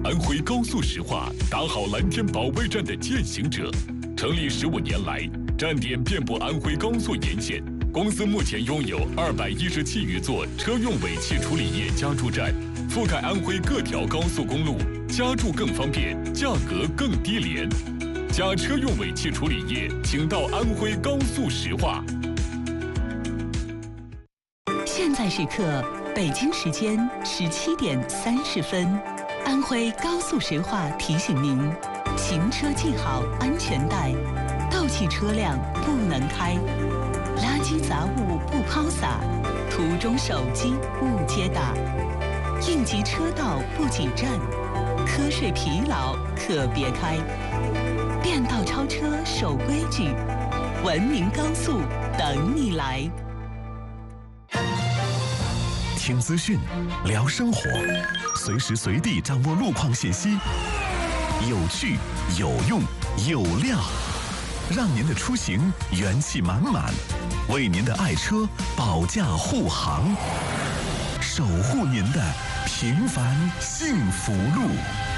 安徽高速石化打好蓝天保卫战的践行者。成立15年来，站点遍布安徽高速沿线。公司目前拥有217余座车用尾气处理液加注站，覆盖安徽各条高速公路，加注更方便，价格更低廉。加车用尾气处理液，请到安徽高速石化。 现在时刻，北京时间17点30分，安徽高速石化提醒您：行车系好安全带，倒气车辆不能开，垃圾杂物不抛洒，途中手机勿接打，应急车道不挤站，瞌睡疲劳可别开。变道超车守规矩，文明高速等你来。 听资讯，聊生活，随时随地掌握路况信息，有趣、有用、有料，让您的出行元气满满，为您的爱车保驾护航，守护您的平凡幸福路。